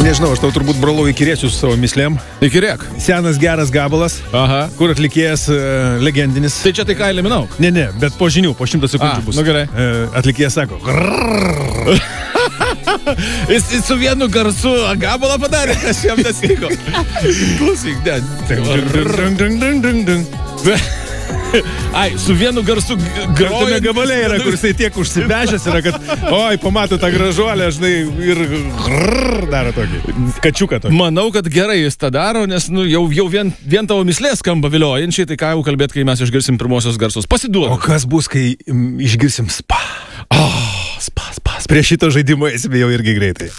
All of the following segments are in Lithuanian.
Nežinau, aš tau turbūt brolau įkirėsiu su savo mislėm. Įkirėk. Senas geras gabalas, Aha. kur atlikėjas legendinis. Tai čia tai ką eliminau? Ne, bet po žinių, po 100 sekundžių bus. Nu gerai. Atlikėjas sako. Jis su vienu garsu gabalą padarė, aš jam nesiko. Klausyk, Ai, su vienu garsu Tame gabale yra, kur jisai tiek užsivežęs yra, kad oi, pamato tą gražuolę, žinai, ir daro tokį. Kačiuką tokį. Manau, kad gerai jis tą daro, nes jau vien tavo mislės skamba viliojančiai, tai ką jau kalbėt, kai mes išgirsim pirmosios garsus. Pasiduodu. O kas bus, kai išgirsim spa? Spa. Prie šito žaidimo esame jau irgi greitai.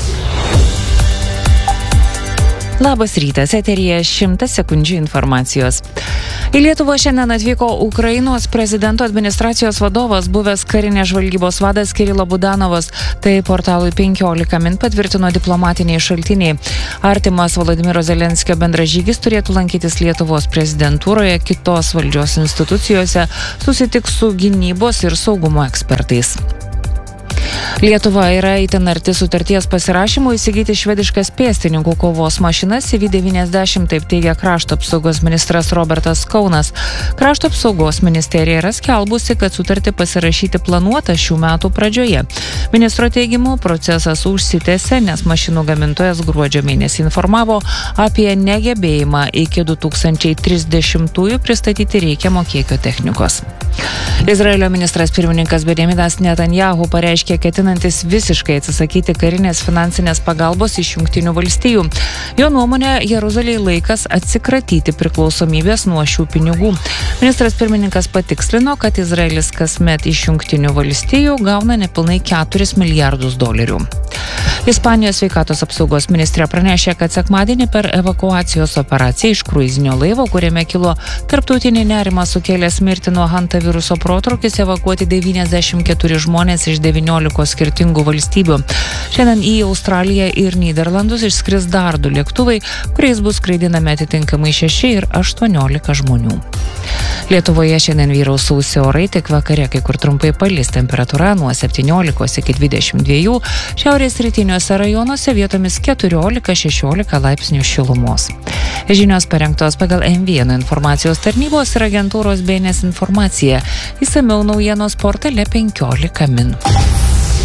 Labas rytas, eteryje 100 sekundžių informacijos. Į Lietuvą šiandien atvyko Ukrainos prezidento administracijos vadovas, buvęs karinės žvalgybos vadas Kirilo Budanovas. Tai portalui 15 min patvirtino diplomatiniai šaltiniai. Artimas Volodymyro Zelenskio bendražygis turėtų lankytis Lietuvos prezidentūroje, kitos valdžios institucijose, susitiks su gynybos ir saugumo ekspertais. Lietuva yra itin arti sutarties pasirašymo įsigyti švediškas pėstininkų kovos mašinas CV-90, taip teigia krašto apsaugos ministras Robertas Kaunas. Krašto apsaugos ministerija yra skelbusi, kad sutartį pasirašyti planuota šių metų pradžioje. Ministro teigimu, procesas užsitęsė, nes mašinų gamintojas gruodžio mėnesį informavo apie negebėjimą iki 2030-ųjų pristatyti reikiamo kiekio technikos. Izraelio ministras pirmininkas Benjaminas Netanjahu pareiškė ketinantis visiškai atsisakyti karinės finansinės pagalbos iš Jungtinių valstijų. Jo nuomonė, Jeruzalei laikas atsikratyti priklausomybės nuo šių pinigų. Ministras pirmininkas patikslino, kad Izraelis kasmet iš Jungtinių valstijų gauna nepilnai $4 milijardus. Ispanijos sveikatos apsaugos ministrė pranešė, kad sekmadienį per evakuacijos operaciją iš kruizinio laivo, kuriame kilo tarptautinį nerimą sukėlęs mirtį nuo hantaviruso protrūkis, evakuoti 94 žmonės iš 19 skirtingų valstybių. Šiandien į Australiją ir Nyderlandus išskris dar 2 lėktuvai, kuriais bus skraidinami atitinkamai 6 ir 18 žmonių. Lietuvoje šiandien vyraus sausi orai, tik vakare kai kur trumpai palis, temperatūra nuo 17 iki 22, šiaurės rytiniuose rajonuose vietomis 14-16 laipsnių šilumos. Žinios parengtos pagal M1 informacijos tarnybos ir agentūros BNS informacija. Išsamiau naujienos portale 15 min.